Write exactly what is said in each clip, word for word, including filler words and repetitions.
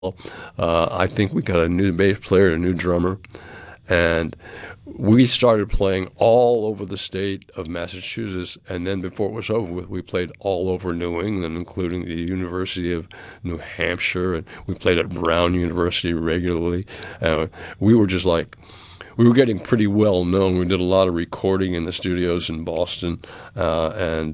Uh, I think we got a new bass player, a new drummer, and we started playing all over the state of Massachusetts. And then before it was over with, we played all over New England, including the University of New Hampshire, and we played at Brown University regularly. Uh, we were just like, we were getting pretty well known. We did a lot of recording in the studios in Boston, uh, and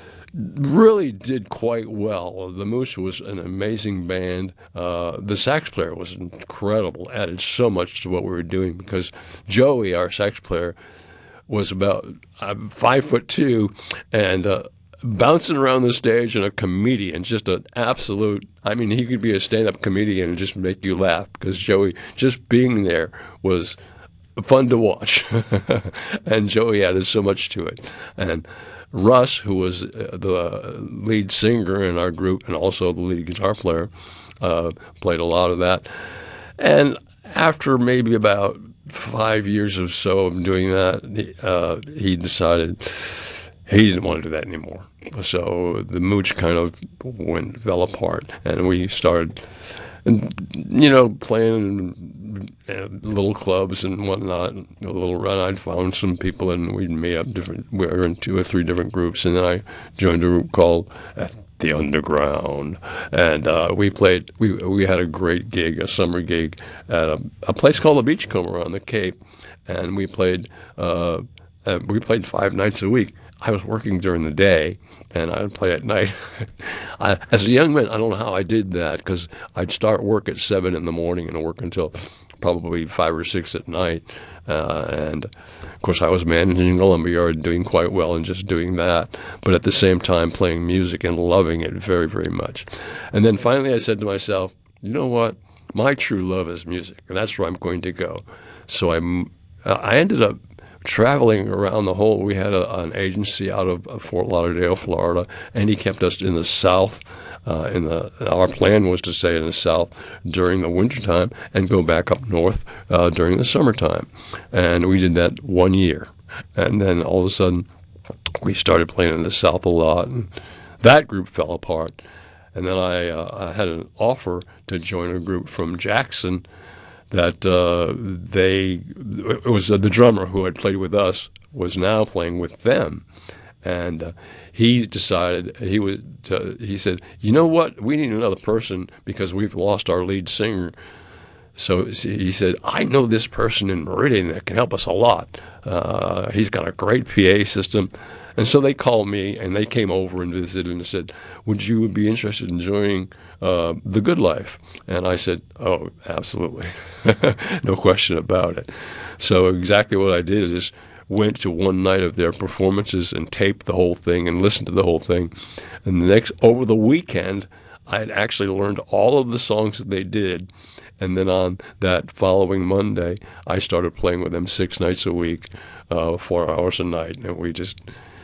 really did quite well. The Mooch was an amazing band. Uh, the sax player was incredible, added so much to what we were doing because Joey, our sax player, was about uh, five foot two and uh, bouncing around the stage and a comedian, just an absolute, I mean, he could be a stand-up comedian and just make you laugh because Joey, just being there was fun to watch. And Joey added so much to it. And Russ, who was uh, the lead singer in our group and also the lead guitar player, uh, played a lot of that. And after maybe about five years or so of doing that, uh, he decided he didn't want to do that anymore. So the Mooch kind of went fell apart, and we started, you know, playing in little clubs and whatnot. A little run, I'd found some people, and we'd made up different. We were in two or three different groups, and then I joined a group called The Underground, and uh, we played. We we had a great gig, a summer gig at a, a place called the Beachcomber on the Cape, and we played. Uh, uh, we played five nights a week. I was working during the day, and I'd play at night. I, as a young man, I don't know how I did that because I'd start work at seven in the morning and work until probably five or six at night. Uh, and of course, I was managing the lumberyard, doing quite well, and just doing that. But at the same time, playing music and loving it very, very much. And then finally, I said to myself, you know what? My true love is music, and that's where I'm going to go. So I, I ended up traveling around the whole. We had a, an agency out of, of Fort Lauderdale, Florida, and he kept us in the South. Uh, in the our plan was to stay in the South during the wintertime and go back up north uh, during the summertime, and we did that one year, and then all of a sudden we started playing in the South a lot, and that group fell apart, and then I, uh, I had an offer to join a group from Jackson. That uh, they, it was uh, the drummer who had played with us was now playing with them, and uh, he decided he was. To, he said, "You know what? We need another person because we've lost our lead singer." So he said, "I know this person in Meridian that can help us a lot. Uh, he's got a great P A system." And so they called me, and they came over and visited and said, would you be interested in joining uh, The Good Life? And I said, oh, absolutely. No question about it. So exactly what I did is just went to one night of their performances and taped the whole thing and listened to the whole thing. And the next, over the weekend, I had actually learned all of the songs that they did. And then on that following Monday, I started playing with them six nights a week, uh, four hours a night. And we just...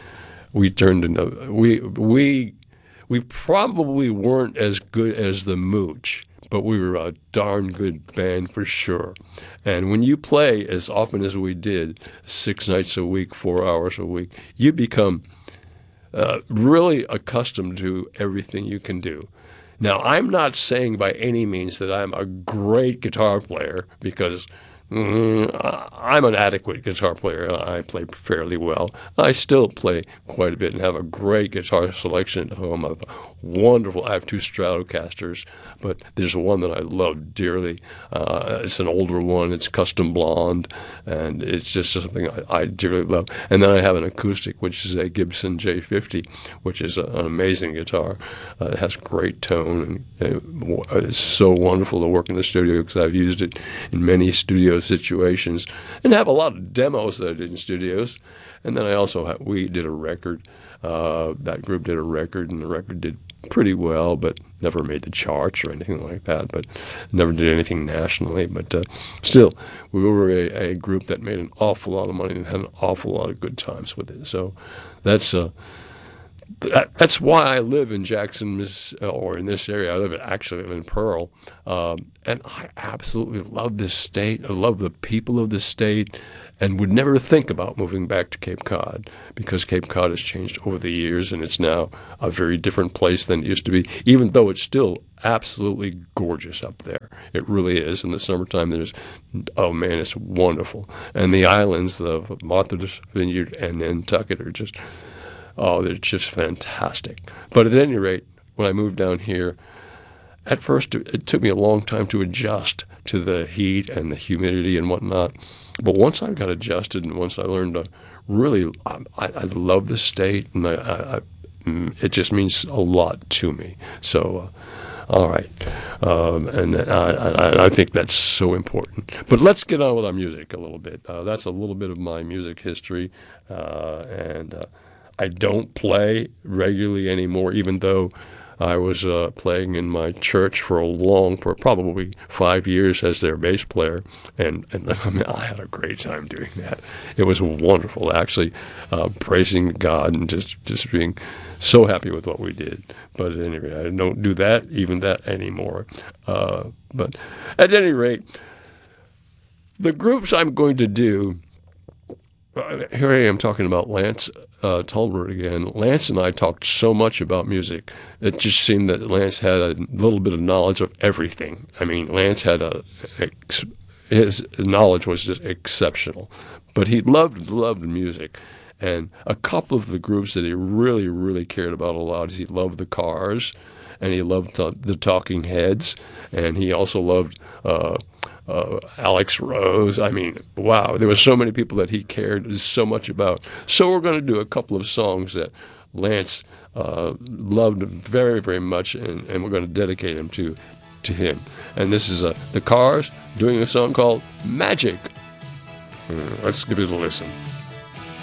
We turned into we we we probably weren't as good as the Mooch, but we were a darn good band for sure. And when you play as often as we did, six nights a week, four hours a week, you become uh, really accustomed to everything you can do. Now, I'm not saying by any means that I'm a great guitar player because Mm, I'm an adequate guitar player. I play fairly well. I still play quite a bit and have a great guitar selection at home. I have wonderful. I have two Stratocasters, but there's one that I love dearly. Uh, it's an older one. It's custom blonde, and it's just something I, I dearly love. And then I have an acoustic, which is a Gibson J fifty, which is an amazing guitar. Uh, it has great tone, and uh, it's so wonderful to work in the studio because I've used it in many studios situations and have a lot of demos that I did in studios. And then I also have, we did a record. Uh, that group did a record, and the record did pretty well, but never made the charts or anything like that, but never did anything nationally. But uh, still, we were a, a group that made an awful lot of money and had an awful lot of good times with it. So that's uh, that, that's why I live in Jackson, Miss, or in this area. I live in, actually live in Pearl, um, and I absolutely love this state. I love the people of this state, and would never think about moving back to Cape Cod because Cape Cod has changed over the years, and it's now a very different place than it used to be, even though it's still absolutely gorgeous up there. It really is. In the summertime, there's, oh man, it's wonderful. And the islands of Martha's Vineyard and Nantucket are just, oh, they're just fantastic. But at any rate, when I moved down here, at first it took me a long time to adjust to the heat and the humidity and whatnot. But once I got adjusted and once I learned to really, I, I love the state, and I, I, I, it just means a lot to me. So, uh, all right. Um, and I, I, I think that's so important. But let's get on with our music a little bit. Uh, that's a little bit of my music history. Uh, and uh, I don't play regularly anymore, even though I was uh, playing in my church for a long, for probably five years as their bass player, and, and I mean, I had a great time doing that. It was wonderful, actually, uh, praising God and just, just being so happy with what we did. But at any rate, I don't do that, even that anymore. Uh, but at any rate, the groups I'm going to do, uh, here I am talking about Lance uh, Tolbert again. Lance and I talked so much about music. It just seemed that Lance had a little bit of knowledge of everything. I mean, Lance had a, his knowledge was just exceptional. But he loved, loved music. And a couple of the groups that he really, really cared about a lot is he loved the Cars, and he loved the, the Talking Heads, and he also loved uh, uh, Alex Rose. I mean, wow, there were so many people that he cared so much about. So we're going to do a couple of songs that Lance uh, loved very, very much, and, and we're going to dedicate them to to him. And this is uh, the Cars doing a song called Magic. Hmm, let's give it a listen.